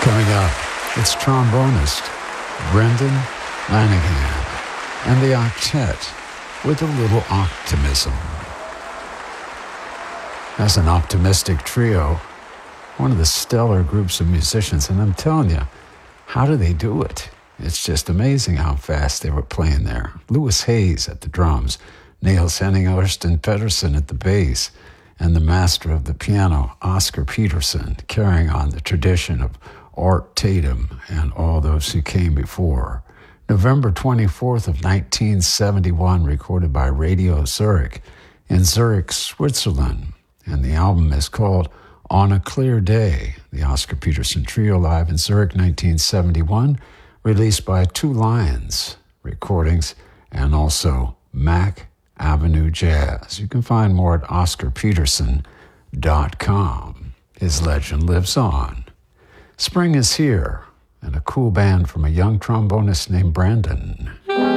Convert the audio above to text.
Coming up, it's trombonist Brendan Lanigan and the octet with a little optimism. As an optimistic trio, one of the stellar groups of musicians, and I'm telling you, how do they do it? It's just amazing how fast they were playing there. Louis Hayes at the drums, Niels Henning Ørsted Pedersen at the bass, and the master of the piano, Oscar Peterson, carrying on the tradition of Art Tatum and all those who came before. November 24th of 1971, recorded by Radio Zurich in Zurich, Switzerland. And the album is called On a Clear Day, the Oscar Peterson Trio live in Zurich 1971, released by Two Lions Recordings and also Mac Avenue Jazz. You can find more at oscarpeterson.com. His legend lives on. Spring is here, and a cool band from a young trombonist named Brandon.